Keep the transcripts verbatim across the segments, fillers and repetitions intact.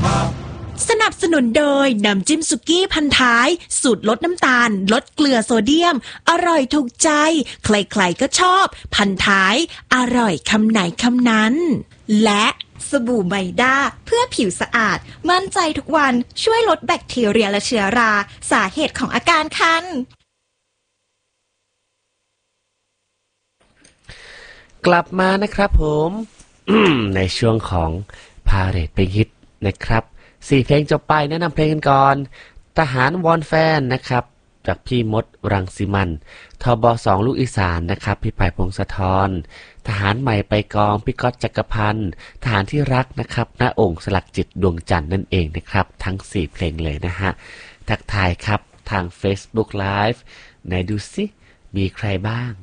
สนับสนุนโดยน้ำจิ้มสุกี้พันท้ายสูตรลดน้ำตาลลดเกลือโซเดียมอร่อยถูกใจใครๆก็ชอบพันท้ายอร่อยคำไหนคำนั้นและสบู่ไมด้าเพื่อผิวสะอาดมั่นใจทุกวันช่วยลดแบคทีเรียและเชื้อราสาเหตุของอาการคันกลับมานะครับผม ในช่วงของพาเหรดเพลงฮิตนะครับสี่เพลงจบไปแนะนำเพลงกันก่อนทหารวอนแฟนนะครับจากพี่มดรังสิมันทบสองลูกอีสานนะครับพี่ไผ่พงศธรทหารใหม่ไปกองพี่ก๊อตจักรพันธ์ทหารที่รักนะครับณองค์สลักจิตดวงจันทร์นั่นเองนะครับทั้งสี่เพลงเลยนะฮะทักทายครับทาง Facebook Live ไหนดูสิมีใครบ้าง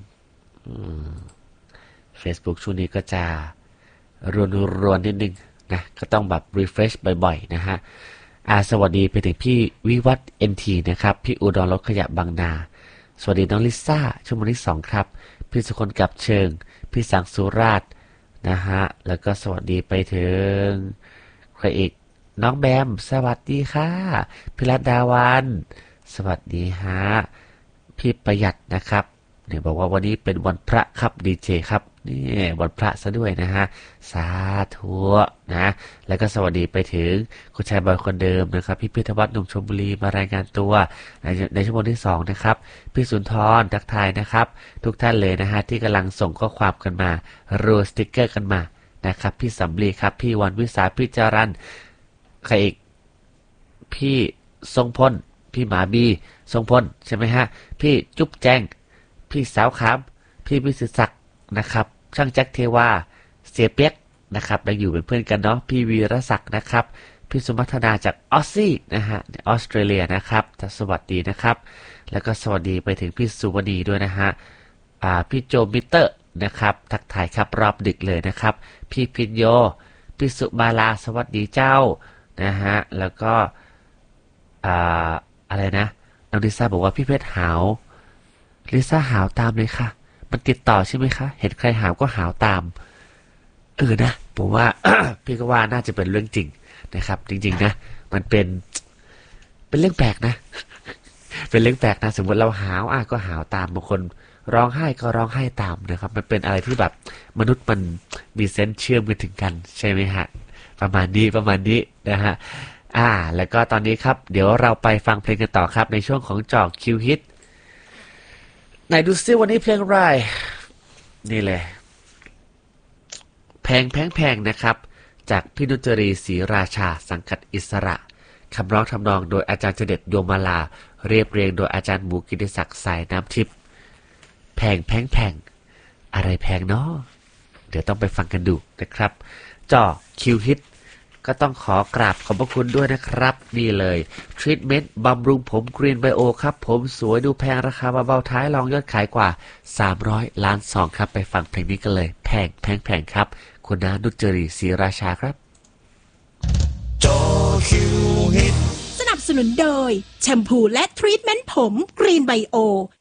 Facebook ช่วงนี้ก็จะรวนๆนิดนึงนะก็ต้องแบบ refresh บ่อยๆนะฮะอาสวัสดีไปถึงพี่วิวัฒน์ เอ็น ที นะครับพี่อุดรรถขยะบางนาสวัสดีน้องลิซ่าชั่วโมงที่สองครับพี่สุคนกับเชิงพี่สังสุราชนะฮะแล้วก็สวัสดีไปถึงใครอีกน้องแบมสวัสดีค่ะพิรัตดาวันสวัสดีฮะพี่ประหยัดนะครับเนี่ยบอกว่าวันนี้เป็นวันพระครับดีเจครับนี่วันพระซะด้วยนะฮะสาธุนะแล้วก็สวัสดีไปถึงคุณชายบอยคนเดิมนะครับพี่พิทวัฒน์หนุ่มชลบุรีมารายงานตัวในในชั่วโมงที่สองนะครับพี่สุนทรทักทายนะครับทุกท่านเลยนะฮะที่กำลังส่งข้อความกันมารัวสติ๊กเกอร์กันมานะครับพี่สำลีครับพี่วันวิสาพี่จารันใครอีกพี่ทรงพลพี่หมาบีทรงพลใช่ไหมฮะพี่จุ๊บแจงพี่สาวครับพี่วิสุทธิ์ศักดิ์นะครับช่างแจ็คเทวาเสียเปียกนะครับยังอยู่เป็นเพื่อนกันเนาะพี่วีรศักดิ์นะครับพี่สุมัทนาจากออสซี่นะฮะออสเตรเลียนะครับสวัสดีนะครับแล้วก็สวัสดีไปถึงพี่สุวรรณีด้วยนะฮะอ่าพี่โจมิเตอร์นะครับทักทายครับรอบดึกเลยนะครับพี่พิญโยพี่สุมาลาสวัสดีเจ้านะฮะแล้วก็อ่าอะไรนะน้องลิซ่าบอกว่าพี่เพชรหาวลิซ่าหาวตามเลยค่ะมันติดต่อใช่ไหมคะเห็นใครหาวก็หาวตามเออนะผมว่า พี่ก็ว่าน่าจะเป็นเรื่องจริงนะครับจริงๆนะมันเป็นเป็นเรื่องแปลกนะ เป็นเรื่องแปลกนะสมมติเราหาวอ่ะก็หาวตามบางคนร้องไห้ก็ร้องไห้ตามนะครับมันเป็นอะไรที่แบบมนุษย์มันมีเซนส์เชื่อมกันถึงกันใช่ไหมฮะประมาณนี้ประมาณนี้นะฮะอ่าแล้วก็ตอนนี้ครับเดี๋ยวเราไปฟังเพลงกันต่อครับในช่วงของจอคิวฮิตไหนดูซิวันนี้เพลงอะไรนี่เลยแพงแพงแพงนะครับจากพี่นุจรีศรีราชาสังกัดอิสระคำร้องทำนองโดยอาจารย์เจเด็ดโยมาลาเรียบเรียงโดยอาจารย์หมูกิติศักดิ์สายน้ำทิพย์แพงแพงแพงอะไรแพงเนาะเดี๋ยวต้องไปฟังกันดูนะครับจ่อคิวฮิตก็ต้องขอกราบขอบพระคุณด้วยนะครับนี่เลยทรีทเมนต์บำรุงผมกรีนไบโอครับผมสวยดูแพงราคาเบาๆท้ายรองยอดขายกว่าสามร้อยล้านซองครับไปฟังเพลงนี้กันเลยแพงแพงแพงครับคุณน้านุจรีศรีราชาครับจอคิวฮิตสนับสนุนโดยแชมพูและทรีทเมนต์ผมกรีนไบโอ